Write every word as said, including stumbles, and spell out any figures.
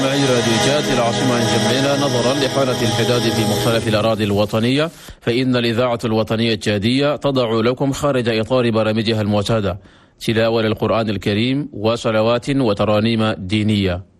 معي راديو جاد العاصمة الجميلة. نظرا لحالة الحداد في مختلف الأراضي الوطنية، فإن الإذاعة الوطنية الجادية تضع لكم خارج إطار برامجها المعتادة تلاوة للقرآن الكريم وصلوات وترانيم دينية.